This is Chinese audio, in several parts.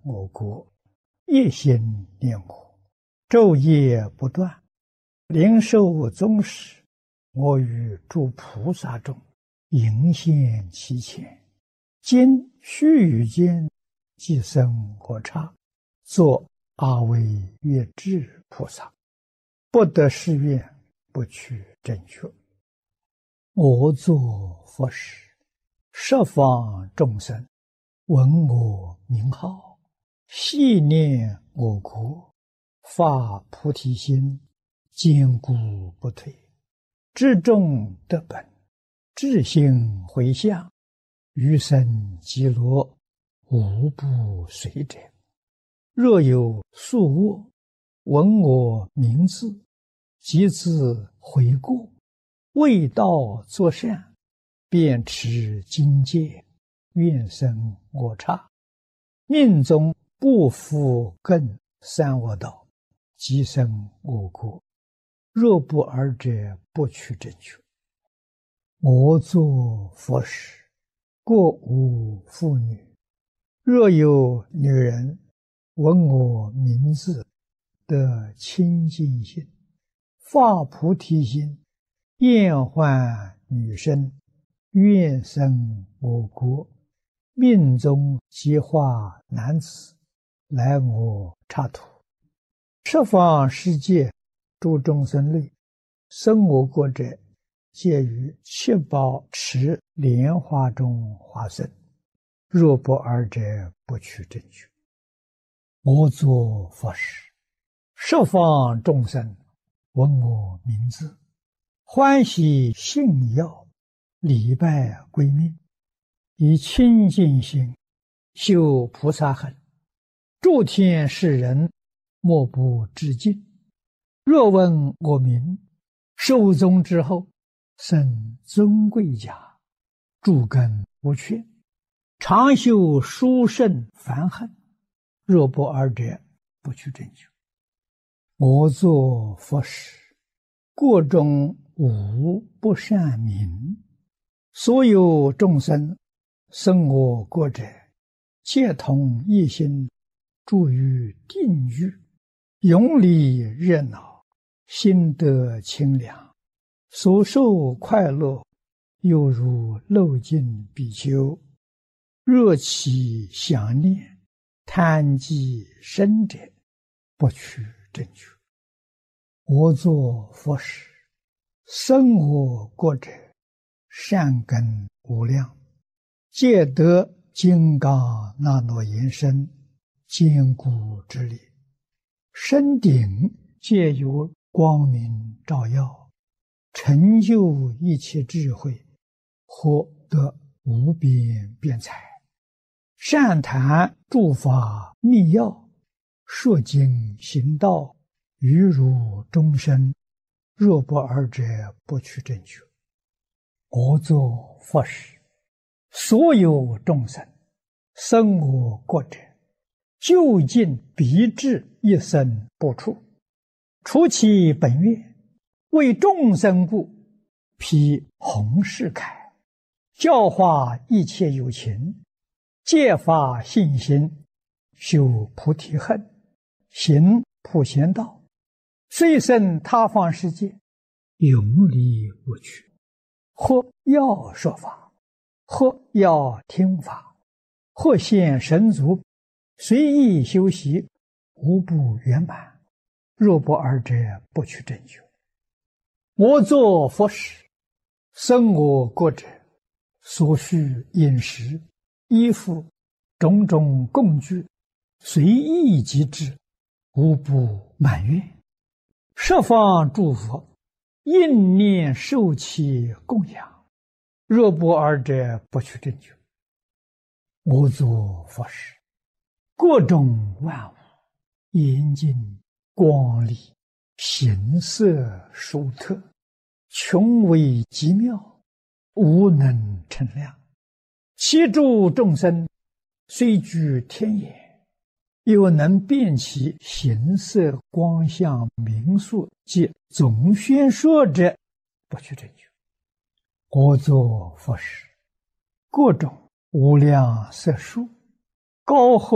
我国，一心念我，昼夜不断，灵受宗室，我与诸菩萨众迎现其前。今须臾间，即生我刹，作阿惟越致菩萨，不得誓愿，不取正觉。我作佛时，十方众生闻我名号，系念我国，发菩提心，坚固不退，至众得本，至心回向，余生极乐，无不随者。若有宿卧，闻我名字，即自悔过，为道作善，便持经戒，愿生我刹，命中不复更三恶道，即生我国。若不尔者，不取正觉。我作佛时，过无妇女，若有女人闻我名字，得清净心，发菩提心，厌患女身，愿生我国，命中即化男子，来我刹土。十方世界诸众生类，生我国者，皆于七宝池莲花中化身。若不尔者，不取正觉。我作佛时，十方众生闻我名字，欢喜信要，礼拜归命，以清净心修菩萨行，诸天世人莫不致敬。若闻我名，寿终之后，生尊贵家，诸根无缺，常修殊胜梵行。若不尔者，不取正觉。我作佛时，国中无不善民，所有众生生我国者，皆同一心，住于定狱，永离热闹，心得清凉，所受快乐，犹如漏尽比丘。若起想念，贪忌生者，不取正觉。我作佛时，生我国者，善根无量，皆得金刚那罗延身，坚固之力，身顶皆有光明照耀，成就一切智慧，获得无边辩才，善谈诸法密要，说经行道，于如终身。若不尔者，不取正觉。我作佛时，所有众生生我国者，究竟必至一生不处，除其本愿，为众生故，披弘誓铠，教化一切有情，戒发信心，修菩提恨，行普贤道，虽生他方世界，永离无趣。或要说法，或要听法，或现神足，随意修习，无不圆满。若不尔者，不取正觉。我作佛时，生我国者，所需饮食、衣服、种种供具，随意即至，无不满愿。十方诸佛应念受其供养。若不尔者，不取正觉。我作佛时，各种万物严净光丽，形色殊特，穷微极妙，无能称量。其诸众生虽居天眼，又能辨其形色光相名数及总宣说者，不取正觉。我作佛时，各种无量色数，高或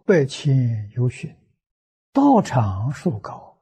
8千由旬，道场数高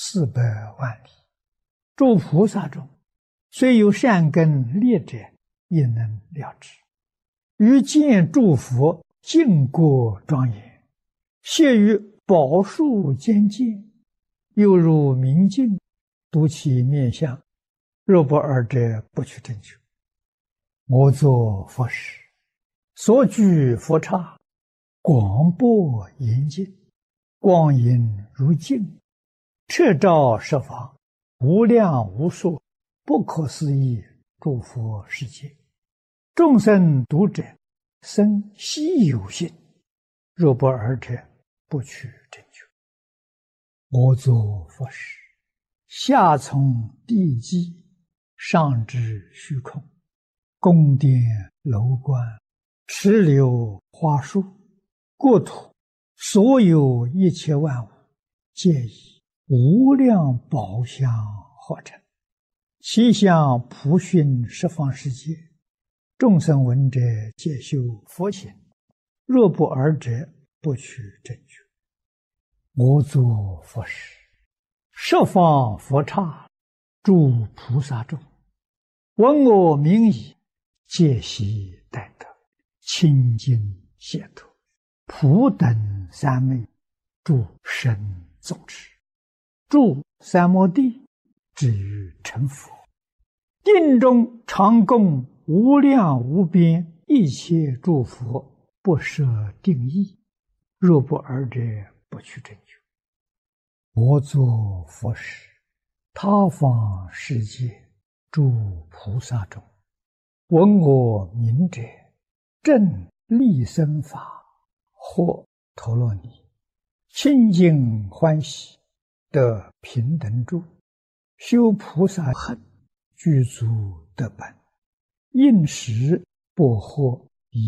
400万里。诸菩萨中，虽有善根劣者，也能了知。于见诸佛净国庄严，谢于宝树间见，又如明镜，睹其面相。若不尔者，不取正觉。我作佛时，所居佛刹，广博严净，光影如镜，彻照十方，无量无数，不可思议诸佛世界。众生读者，生希有信。若不尔者，不取正觉。我作佛时，下从地基，上至虚空，宫殿楼观，池流花树，国土所有一切万物，皆以无量宝相化成，其相普熏十方世界。众生闻者，皆修佛行。若不尔者，不取正觉。我作佛时，十方佛刹，诸菩萨众，闻我名已，皆悉待得，清净解脱，普等三昧，诸神众持，住三摩地，至于成佛。定中常供无量无边一切诸佛，不设定义。若不尔者，不取正觉。我作佛时，他方世界诸菩萨中，闻我名者，正利生法，或陀罗尼，清净欢喜，得平等住，修菩萨行，具足得本，应时不获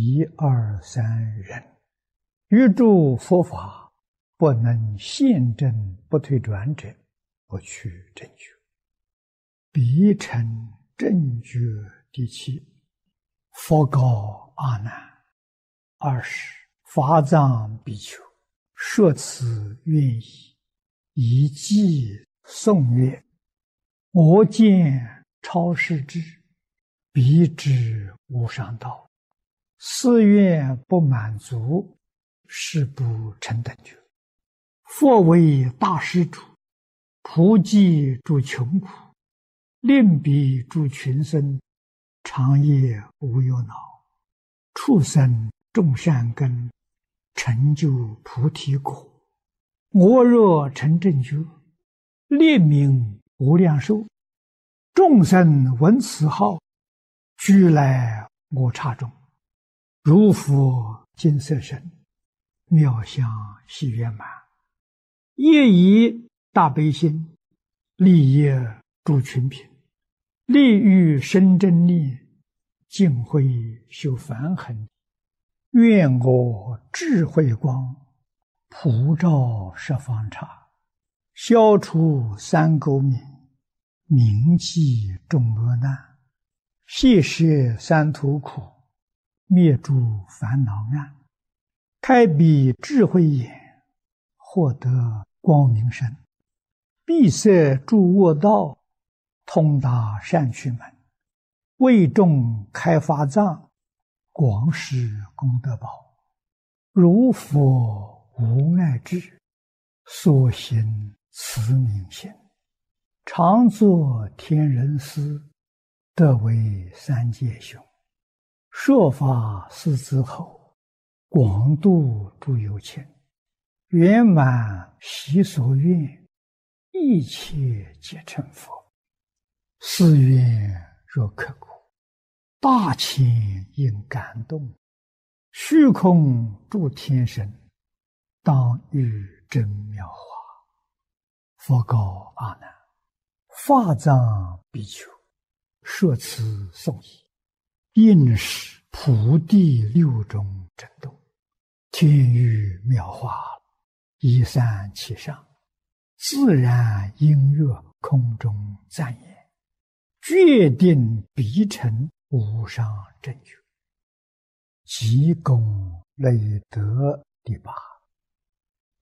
1、2、3人。于诸佛法，不能现证不退转者，不取正觉。彼成正觉第7。佛告阿难：20法藏比丘，说此愿意，以偈颂曰：我见超世智，彼知无上道，誓愿不满足，是不成等觉。佛为大施主，普济诸穷苦，令彼诸群生，长夜无忧恼，畜生种善根，成就菩提果。我若成正觉，列名无量寿，众生闻此号，俱来我刹中，如佛金色身，妙相喜圆满，业以大悲心，利益诸群品，利欲生真力，净慧修梵行。愿我智慧光，普照十方刹，消除三垢冥，铭记众恶难，悉摄三途苦，灭诸烦恼暗，开彼智慧眼，获得光明身，闭塞诸恶道，通达善趣门，为众开法藏，广施功德宝。如佛无碍智，所行慈悯心，常作天人师，得为三界雄。说法四之后，广度诸有情，圆满习所愿，一切皆成佛。誓愿若刻骨，大千应感动，虚空诸天神，当遇真妙法。佛告阿难：法藏比丘，说此颂已，应是普地6种震动，天雨妙法，一散其上，自然音乐空中赞言，决定必成无上正觉。积功累德第8。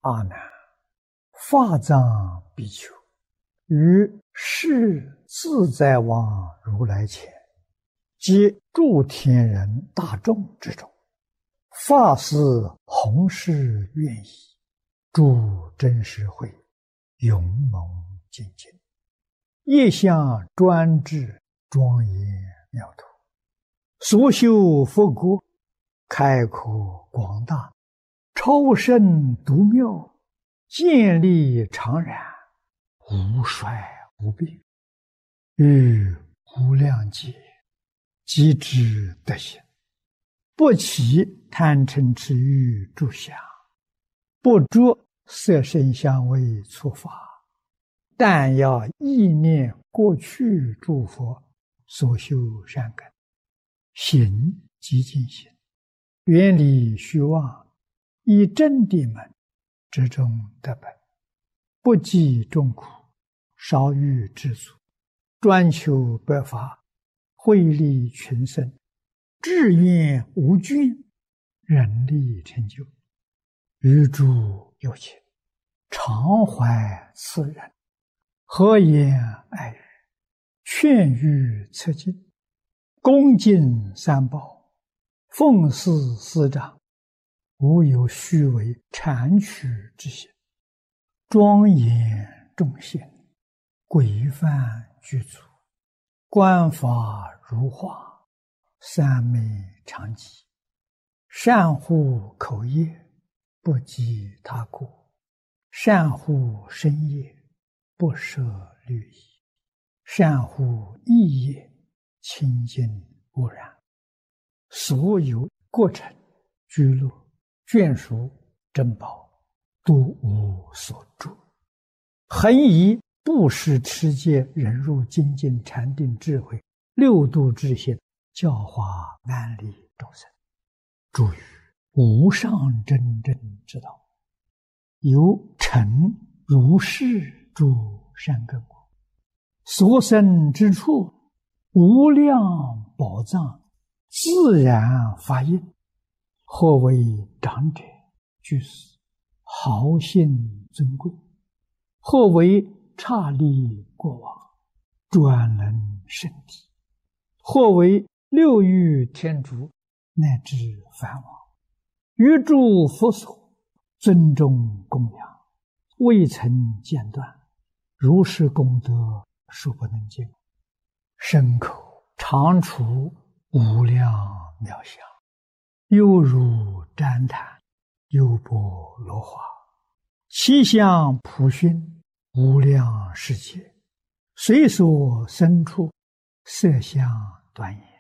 阿难，法藏比丘于世自在王如来前，及诸天人大众之中，发誓弘誓愿意，诸真实会勇猛精进，业相专制庄严妙土，所修佛国开阔广大，超胜独妙，建立常然，无衰无变，于无量劫即知德行，不起贪嗔痴欲诸相，不着色声香味触法，但要意念过去诸佛所修善根，行即净行，远离虚妄，以真谛门之中得本，不计众苦，少欲知足，专求白法，惠利群生，志愿无倦，人力成就，于诸有情，常怀慈仁，和颜爱语，劝喻策进，恭敬三宝，奉事师长，无有虚伪谄曲之行，庄严众贤，规范具足，观法如画，三昧常寂，善护口业，不及他过，善护身业，不舍律仪，善护意业，清净无染，所有过程居乐眷属珍宝，都无所著，恒以布施持戒忍辱精进禅定智慧六度之心，教化安利众生，诸于无上真正之道，有成如是诸善根果，所生之处无量宝藏，自然发应，或为长者居士，豪信尊贵，或为刹利国王，专能圣体，或为六欲天竺，乃至梵王，于诸佛所尊重供养，未曾间断，如是功德数不能尽，身口常处无量妙相，犹如旃檀，优波罗花，其相普熏，无量世界，随所生处，色相端严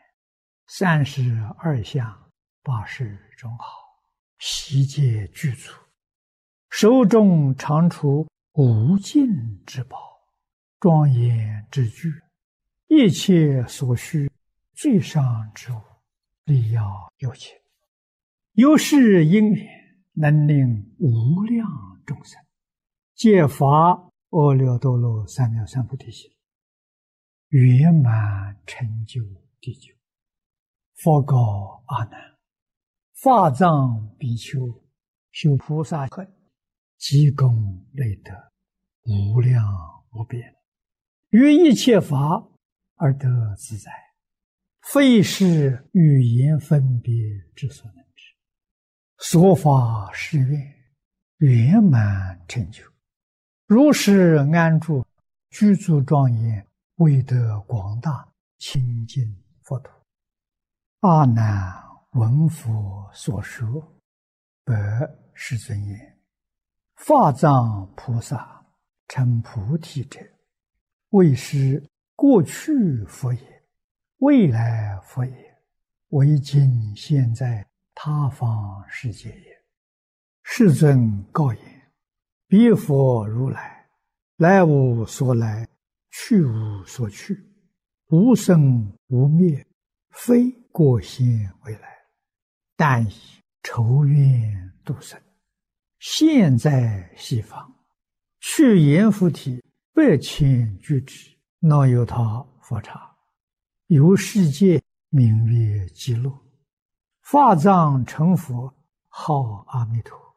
，32相80种好，悉皆具足，手中常处无尽之宝，庄严之具，一切所需最上之物，利要有情，有是因缘，能令无量众生皆发阿耨多罗三藐三菩提心，圆满成就地久。佛告阿难：法藏比丘修菩萨恨，积功累德，无量无边，于一切法而得自在，非是语言分别之所能知。说法是愿，圆满成就，如是安住，居住庄严，为得广大清净佛土。阿难闻佛所说，白世尊言：法藏菩萨成菩提者，为是过去佛也，未来佛也，为今现在他方世界也。世尊告言：彼佛如来，来无所来，去无所去，无生无灭，非过现未来，但以仇怨度生，现在西方，去阎浮提8,000俱胝，那由他佛刹，由世界名曰极乐，法藏成佛，号阿弥陀。